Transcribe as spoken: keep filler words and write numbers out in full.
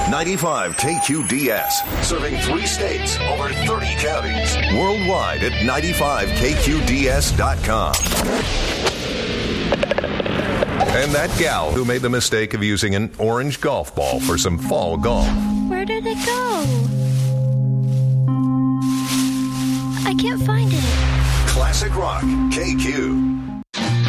ninety-five K Q D S, serving three states, over thirty counties. Worldwide at ninety-five K Q D S dot com. And that gal who made the mistake of using an orange golf ball for some fall golf. Where did it go? I can't find it. Classic Rock, K Q.